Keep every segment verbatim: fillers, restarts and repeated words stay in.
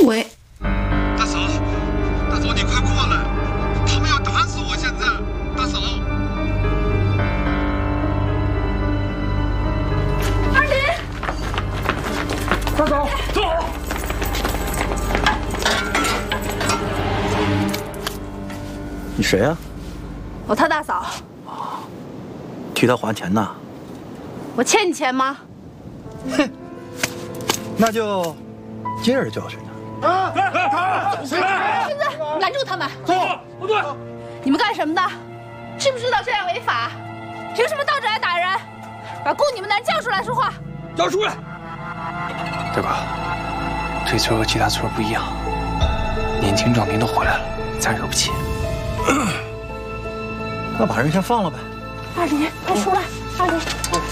喂， 大嫂，大嫂你快过来，他们要打死我现在，大嫂。 二林， 大嫂，走。 你谁呀？ 我他大嫂。 替他还钱呐？ 我欠你钱吗？ 哼，那就接着教训他。 啊！ 君子，拦住他们！ 走，不对， 你们干什么的？知不知道这样违法？凭什么倒着来打人？把雇你们的人叫出来说话！ 叫出来！ 大哥，这村和其他村不一样，年轻壮丁都回来了，咱惹不起。 那把人先放了呗。 二林，快出来！二林，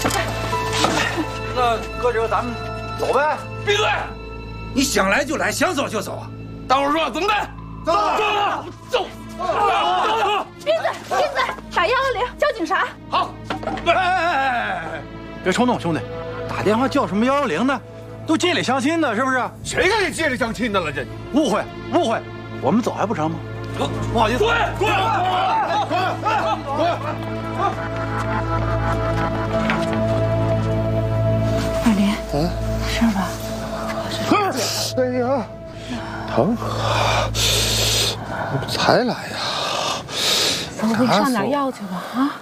那搁这咱们走呗。 闭嘴！你想来就来，想走就走啊！大伙说怎么办？走走走走！ 闭嘴！闭嘴！打幺幺零，叫警察。 好。 哎哎哎哎！别冲动，兄弟，打电话叫什么幺幺零呢？都街里相亲的，是不是？ 谁跟你街里相亲的了？这误会，误会。我们走还不成吗？不好意思。 滚滚滚滚滚！ 二林， 嗯， 没事吧？ 哎呀，疼！我才来呀！ 走，我给你上点药去吧。啊！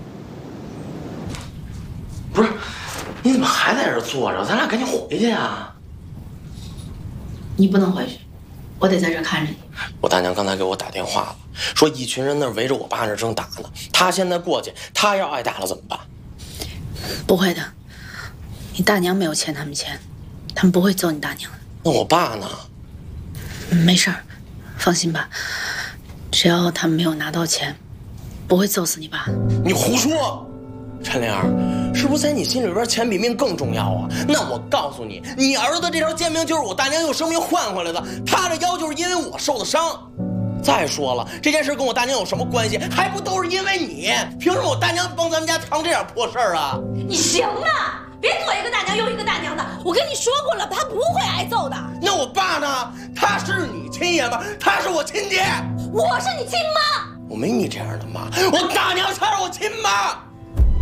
不是，你怎么还在这坐着？咱俩赶紧回去呀！ 你不能回去，我得在这看着你。 我大娘刚才给我打电话了，说一群人那围着我爸那正打呢。他现在过去，他要挨打了怎么办？ 不会的，你大娘没有欠他们钱，他们不会揍你大娘的。 那我爸呢？ 没事儿，放心吧，只要他们没有拿到钱，不会揍死你爸。 你胡说！陈玲儿，是不是在你心里边钱比命更重要啊？那我告诉你，你儿子这条贱命就是我大娘用生命换回来的，他的腰就是因为我受的伤。再说了，这件事跟我大娘有什么关系？还不都是因为你？凭什么我大娘帮咱们家藏这点破事儿啊？ 你行了，别左一个大娘右一个大娘的。我跟你说过了，他不会挨揍的。 那我爸呢？他是你亲爷们，他是我亲爹。 我是你亲妈。 我没你这样的妈，我大娘才是我亲妈。